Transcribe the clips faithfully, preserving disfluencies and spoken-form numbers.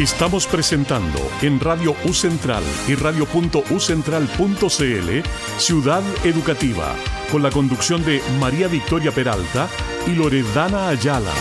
Estamos presentando en Radio U Central y radio punto u central punto c l Ciudad Educativa, con la conducción de María Victoria Peralta y Loredana Ayala.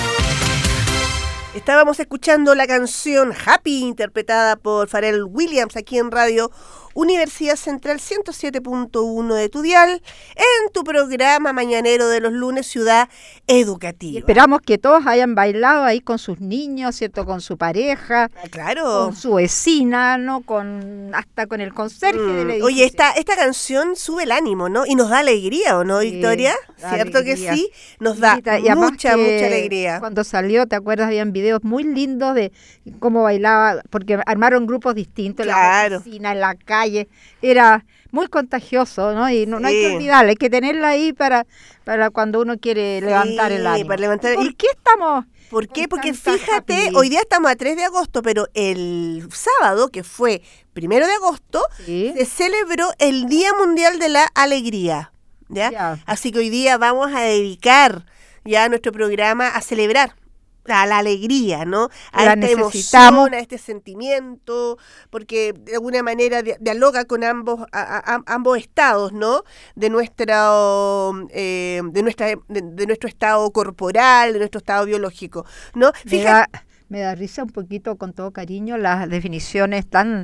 Estábamos escuchando la canción Happy, interpretada por Pharrell Williams, aquí en Radio Universidad Central ciento siete punto uno de tu dial, en tu programa mañanero de los lunes, Ciudad Educativa. Y esperamos que todos hayan bailado ahí con sus niños, ¿cierto? Con su pareja, ah, claro, con su vecina, ¿no? Con hasta con el conserje mm. del edificio. Oye, esta, esta canción sube el ánimo, ¿no? Y nos da alegría, ¿o no, sí, Victoria? ¿Cierto alegría. Que sí? Nos da y mucha, mucha alegría. Cuando salió, ¿te acuerdas? Habían videos muy lindos de cómo bailaba, porque armaron grupos distintos, claro, en la oficina, en la calle. Era muy contagioso, ¿no? Y no, sí. no hay que olvidarla, hay que tenerla ahí para, para cuando uno quiere levantar sí, el ánimo. Para levantar... ¿Por qué estamos...? ¿Por qué? Porque fíjate, happy. Hoy día estamos a tres de agosto, pero el sábado, que fue primero de agosto, ¿sí? se celebró el Día Mundial de la Alegría, ¿ya? Ya. Así que hoy día vamos a dedicar ya nuestro programa a celebrar a la alegría, ¿no? A la esta necesitamos. emoción, a este sentimiento, porque de alguna manera dialoga con ambos a, a, ambos estados, ¿no? De nuestro eh, de nuestra de, de nuestro estado corporal, de nuestro estado biológico, ¿no? Me da, me da risa un poquito, con todo cariño, las definiciones tan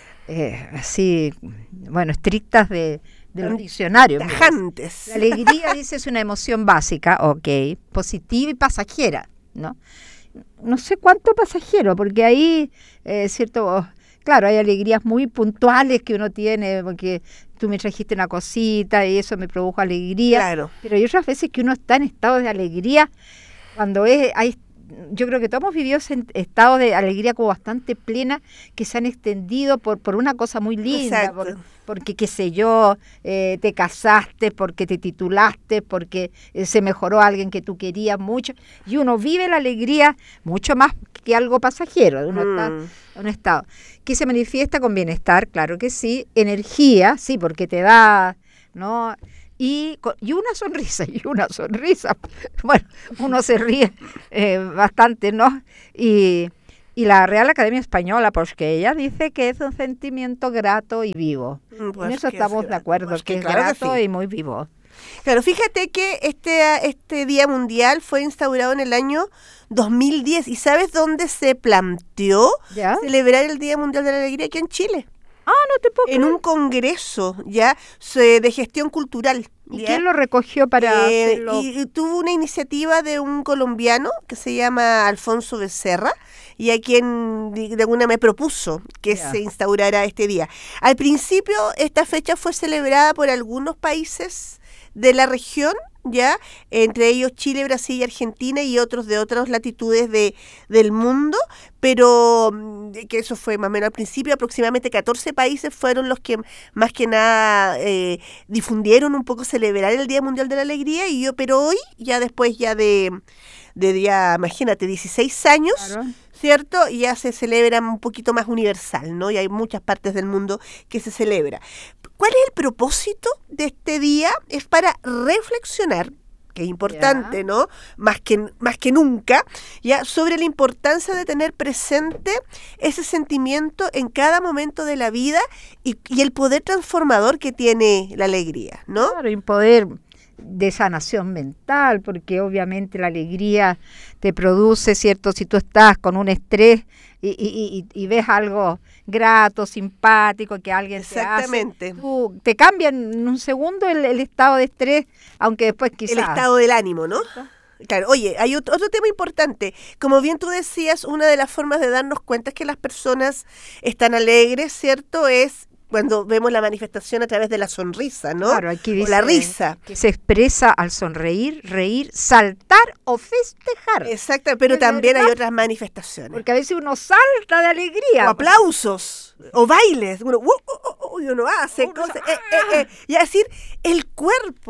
eh, así, bueno, estrictas de de los diccionarios. Tajantes. La alegría, dice, es una emoción básica, ok, positiva y pasajera, ¿no? No sé cuánto pasajero, porque ahí, eh, cierto, claro, hay alegrías muy puntuales que uno tiene, porque tú me trajiste una cosita y eso me produjo alegría, claro. Pero hay otras veces que uno está en estado de alegría cuando es, hay, yo creo que todos hemos vivido estados de alegría como bastante plena, que se han extendido por, por una cosa muy linda, por, porque, qué sé yo, eh, te casaste, porque te titulaste, porque eh, se mejoró alguien que tú querías mucho, y uno vive la alegría mucho más que algo pasajero, uno mm. está en un estado que se manifiesta con bienestar, claro que sí, energía, sí, porque te da, ¿no?, Y, y una sonrisa, y una sonrisa, bueno, uno se ríe eh, bastante, ¿no? Y, y la Real Academia Española, pues que ella dice que es un sentimiento grato y vivo. Pues en eso estamos es de acuerdo, pues que, que es claro grato que sí. y muy vivo. Claro, fíjate que este, este Día Mundial fue instaurado en el año dos mil diez, ¿y sabes dónde se planteó ¿Ya? celebrar el Día Mundial de la Alegría? Aquí en Chile. Ah, no te puedo En creer. un congreso, ya, de gestión cultural. ¿Y ¿ya? quién lo recogió para eh, hacerlo? Y, y tuvo una iniciativa de un colombiano que se llama Alfonso Becerra, y a quien de, de alguna me propuso que yeah. se instaurara este día. Al principio, esta fecha fue celebrada por algunos países de la región, ya, entre ellos Chile, Brasil y Argentina, y otros de otras latitudes de del mundo, pero que eso fue más o menos al principio. Aproximadamente catorce países fueron los que más que nada eh, difundieron un poco celebrar el Día Mundial de la Alegría, y yo, pero hoy, ya después ya de, de ya, imagínate, dieciséis años, claro. ¿cierto? Ya se celebra un poquito más universal, ¿no? Y hay muchas partes del mundo que se celebra. ¿Cuál es el propósito de este día? Es para reflexionar, que es importante, yeah. ¿no? Más que, más que nunca, ya, sobre la importancia de tener presente ese sentimiento en cada momento de la vida y, y el poder transformador que tiene la alegría, ¿no? Claro, y poder de sanación mental, porque obviamente la alegría te produce, ¿cierto? Si tú estás con un estrés y, y, y, y ves algo grato, simpático, que alguien Exactamente. te hace, tú, te cambia en un segundo el, el estado de estrés, aunque después quizás... El estado del ánimo, ¿no? Claro, oye, hay otro, otro tema importante. Como bien tú decías, una de las formas de darnos cuenta es que las personas están alegres, ¿cierto? Es cuando vemos la manifestación a través de la sonrisa, ¿no? Claro, aquí dice o la risa. Que se expresa al sonreír, reír, saltar o festejar. Exacto, pero ¿es también verdad? Hay otras manifestaciones. Porque a veces uno salta de alegría. O aplausos, o bailes. Uno, uh, uh, uh, uh, y uno hace uno, cosas. Ah, eh, eh, eh. Y es decir, el cuerpo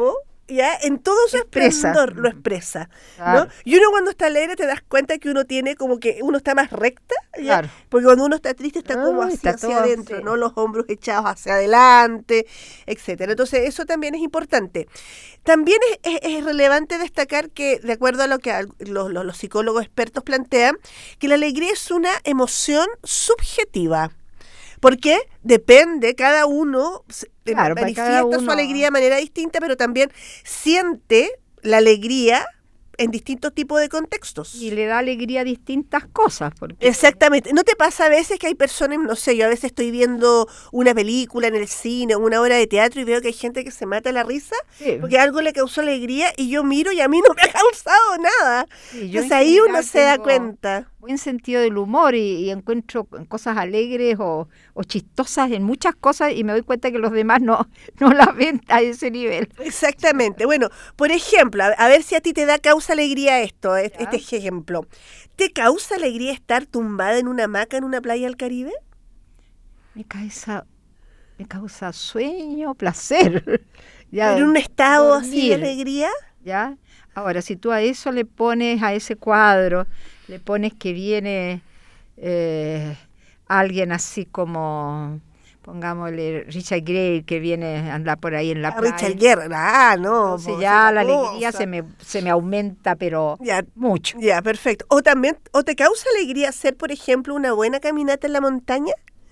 ya en todo su Expresa. esplendor lo expresa, Claro. ¿no? Y uno cuando está alegre te das cuenta que uno tiene como que uno está más recta, ¿ya? Claro. Porque cuando uno está triste está como Ay, hacia, está hacia todo adentro, así. ¿no? Los hombros echados hacia adelante, etcétera. Entonces eso también es importante. También es, es- es relevante destacar que, de acuerdo a lo que al- los, los- los psicólogos expertos plantean, que la alegría es una emoción subjetiva. Porque depende, cada uno se- Claro, para manifiesta cada su uno. alegría de manera distinta, pero también siente la alegría en distintos tipos de contextos. Y le da alegría a distintas cosas. Porque Exactamente. ¿No te pasa a veces que hay personas, no sé, yo a veces estoy viendo una película en el cine o una obra de teatro y veo que hay gente que se mata la risa Sí. porque algo le causó alegría y yo miro y a mí no me ha causado nada? Sí, yo Entonces en ahí uno general se da tengo cuenta. buen sentido del humor y, y encuentro cosas alegres o, o chistosas en muchas cosas y me doy cuenta que los demás no, no las ven a ese nivel. Exactamente. Bueno, por ejemplo, a, a ver si a ti te da causa alegría esto, es- Ya. este ejemplo. ¿Te causa alegría estar tumbada en una hamaca en una playa del Caribe? Me causa, me causa sueño, placer. Ya, ¿En un estado así de dormir. alegría? ¿Ya? Ahora, si tú a eso le pones, a ese cuadro, le pones que viene eh, alguien así como, pongámosle, Richard Gere, que viene a andar por ahí en la Ah, playa. Richard Gere, ah, no. Entonces pues, ya otra la alegría cosa. se me, se me aumenta, pero Ya, mucho. ya, perfecto. O también, o te causa alegría hacer, por ejemplo, una buena caminata en la montaña.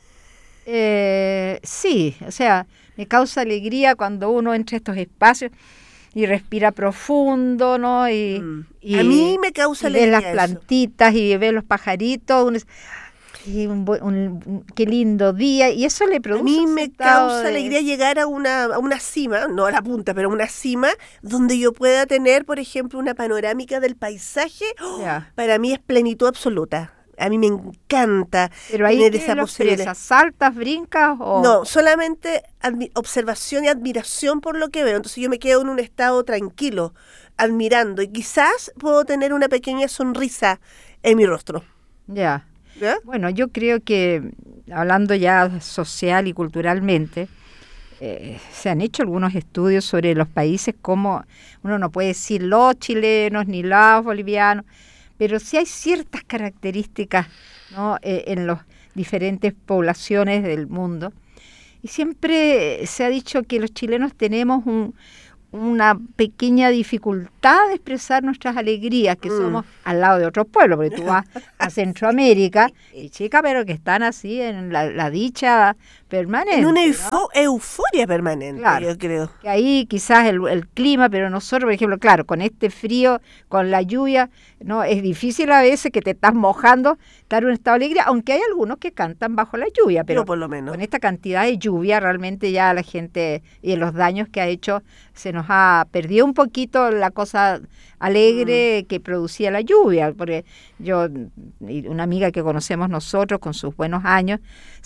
Eh, sí, o sea, me causa alegría cuando uno entra a estos espacios y respira profundo, ¿no? Y, Mm. y- A mí me causa y ves las alegría eso. plantitas y ves los pajaritos, uno es- y un, buen- un- un- qué lindo día, y eso le A produce mí un me estado causa de- alegría llegar a una, a una cima, no a la punta, pero a una cima donde yo pueda tener, por ejemplo, una panorámica del paisaje. ¡Oh! Ya. Para mí es plenitud absoluta. A mí me encanta Pero ahí tener ¿qué esa lo posibilidad. expresas? ¿Saltas, brincas o...? No, solamente admi- observación y admiración por lo que veo. Entonces yo me quedo en un estado tranquilo, admirando, y quizás puedo tener una pequeña sonrisa en mi rostro. Ya. ¿Ya? Bueno, yo creo que, hablando ya social y culturalmente, eh, se han hecho algunos estudios sobre los países, como uno no puede decir los chilenos ni los bolivianos, pero sí hay ciertas características, ¿no? eh, en las diferentes poblaciones del mundo. Y siempre se ha dicho que los chilenos tenemos un, una pequeña dificultad de expresar nuestras alegrías, que Mm. somos al lado de otros pueblos, porque tú vas a Centroamérica y chica, pero que están así en la, la dicha permanente. En una ¿no? eufo- euforia permanente, Claro. yo creo. Que ahí quizás el, el clima, pero nosotros, por ejemplo, claro, con este frío, con la lluvia, no es difícil a veces que te estás mojando, estar en un estado de alegría, aunque hay algunos que cantan bajo la lluvia, pero Yo por lo menos. con esta cantidad de lluvia realmente ya la gente y los daños que ha hecho se nos ha perdido un poquito la cosa alegre Mm. que producía la lluvia, porque yo y una amiga que conocemos nosotros con sus buenos años